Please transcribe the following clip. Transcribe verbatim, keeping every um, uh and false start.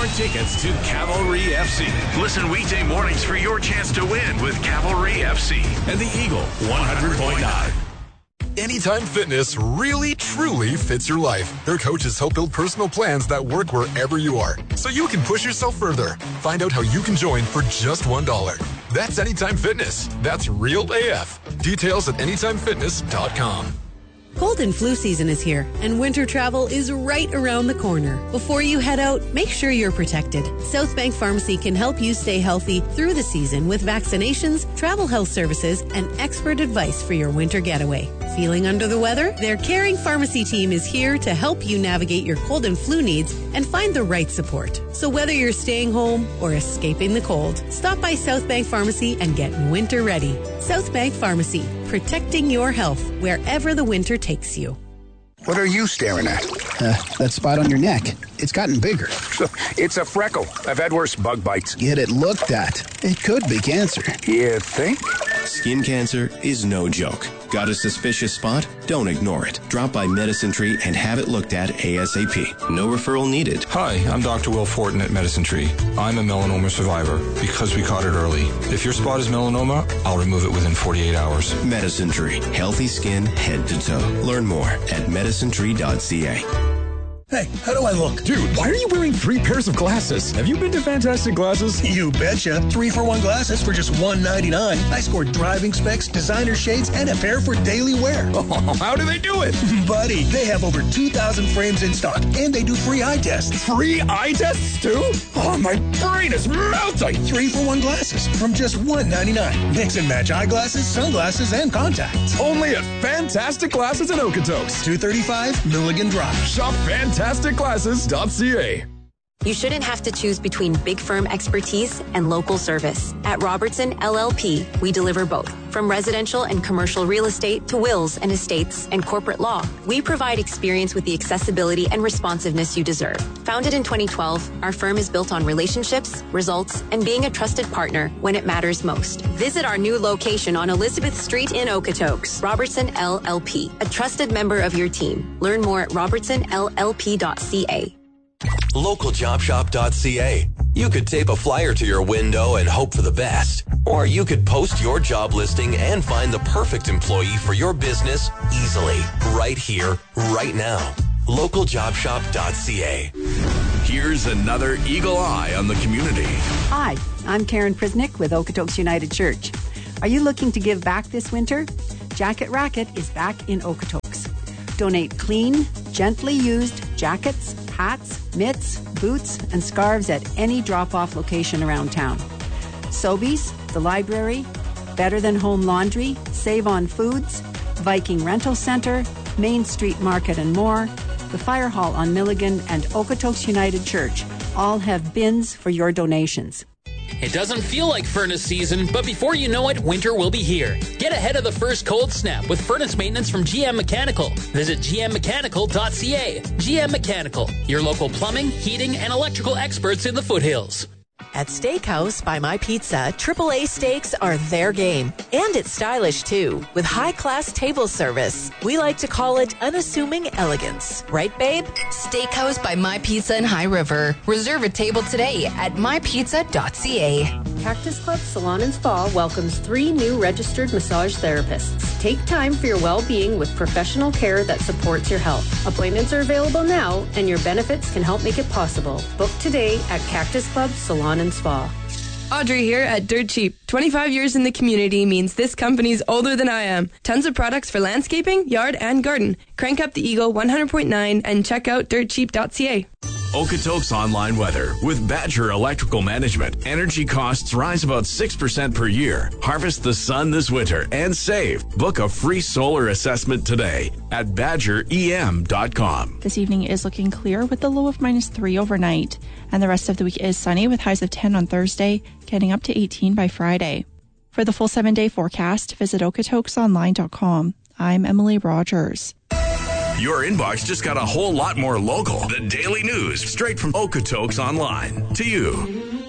your tickets to Cavalry F C. Listen weekday mornings for your chance to win with Cavalry F C and the Eagle one hundred point nine. Anytime Fitness really, truly fits your life. Their coaches help build personal plans that work wherever you are, so you can push yourself further. Find out how you can join for just one dollar. That's Anytime Fitness. That's real A F. Details at anytime fitness dot com. Cold and flu season is here, and winter travel is right around the corner. Before you head out, make sure you're protected. Southbank Pharmacy can help you stay healthy through the season with vaccinations, travel health services, and expert advice for your winter getaway. Feeling under the weather? Their caring pharmacy team is here to help you navigate your cold and flu needs and find the right support. So whether you're staying home or escaping the cold, stop by Southbank Pharmacy and get winter ready. Southbank Pharmacy, protecting your health wherever the winter takes you. What are you staring at? Uh, that spot on your neck. It's gotten bigger. It's a freckle. I've had worse bug bites. Get it looked at. It could be cancer. You think? Skin cancer is no joke. Got a suspicious spot? Don't ignore it. Drop by Medicine Tree and have it looked at ASAP. No referral needed. Hi, I'm Doctor Will Fortin at Medicine Tree. I'm a melanoma survivor because we caught it early. If your spot is melanoma, I'll remove it within forty-eight hours. Medicine Tree. Healthy skin, head to toe. Learn more at medicine tree dot c a. Hey, how do I look? Dude, why are you wearing three pairs of glasses? Have you been to Fantastic Glasses? You betcha. Three for one glasses for just one ninety-nine. I scored driving specs, designer shades, and a pair for daily wear. Oh, how do they do it? Buddy, they have over two thousand frames in stock, and they do free eye tests. Free eye tests, too? Oh, my brain is melting. Three for one glasses from just one ninety-nine. Mix and match eyeglasses, sunglasses, and contacts. Only at Fantastic Glasses in Okotoks. two thirty-five Milligan Drive. Shop Fantastic. fantastic glasses dot c a. You shouldn't have to choose between big firm expertise and local service. At Robertson L L P, we deliver both. From residential and commercial real estate to wills and estates and corporate law, we provide experience with the accessibility and responsiveness you deserve. Founded in twenty twelve, our firm is built on relationships, results, and being a trusted partner when it matters most. Visit our new location on Elizabeth Street in Okotoks. Robertson L L P, a trusted member of your team. Learn more at robertson l l p dot c a. local job shop dot c a. You could tape a flyer to your window and hope for the best. Or you could post your job listing and find the perfect employee for your business easily. Right here, right now. local job shop dot c a. Here's another Eagle Eye on the community. Hi, I'm Karen Prisnick with Okotoks United Church. Are you looking to give back this winter? Jacket Racket is back in Okotoks. Donate clean, gently used jackets, hats, mitts, boots, and scarves at any drop-off location around town. Sobeys, the library, Better Than Home Laundry, Save on Foods, Viking Rental Center, Main Street Market and more, the Fire Hall on Milligan, and Okotoks United Church all have bins for your donations. It doesn't feel like furnace season, but before you know it, winter will be here. Get ahead of the first cold snap with furnace maintenance from G M Mechanical. Visit g m mechanical dot c a. G M Mechanical, your local plumbing, heating, and electrical experts in the foothills. At Steakhouse by My Pizza, triple A steaks are their game. And it's stylish, too, with high-class table service. We like to call it unassuming elegance. Right, babe? Steakhouse by My Pizza in High River. Reserve a table today at my pizza dot c a. Cactus Club Salon and Spa welcomes three new registered massage therapists. Take time for your well-being with professional care that supports your health. Appointments are available now, and your benefits can help make it possible. Book today at Cactus Club Salon and Spa. Audrey here at Dirt Cheap. twenty-five years in the community means this company's older than I am. Tons of products for landscaping, yard, and garden. Crank up the Eagle one hundred point nine and check out dirt cheap dot c a. Okotoks online weather. With Badger Electrical Management, energy costs rise about six percent per year. Harvest the sun this winter and save. Book a free solar assessment today at badger e m dot com. This evening is looking clear with the low of minus three overnight. And the rest of the week is sunny with highs of ten on Thursday, getting up to eighteen by Friday. For the full seven-day forecast, visit okotoks online dot com. I'm Emily Rogers. Your inbox just got a whole lot more local. The daily news, straight from Okotoks Online, to you.